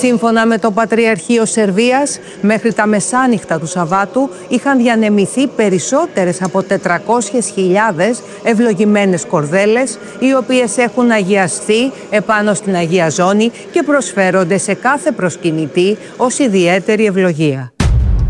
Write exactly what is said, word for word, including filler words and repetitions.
Σύμφωνα με το Πατριαρχείο Σερβίας, μέχρι τα μεσάνυχτα του Σαββάτου είχαν διανεμηθεί περισσότερες από τετρακόσιες χιλιάδες ευλογημένες κορδέλες, οι οποίες έχουν αγιαστεί επάνω στην Αγία Ζώνη και προσφέρονται σε κάθε προσκυνητή ως ιδιαίτερη ευλογία.